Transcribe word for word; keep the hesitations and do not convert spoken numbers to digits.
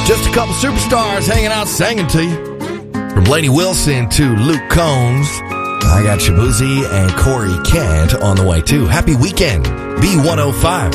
Just a couple superstars hanging out singing to you. From Lainey Wilson to Luke Combs, I got Shabuzi and Corey Kent on the way too. Happy weekend, B one oh five.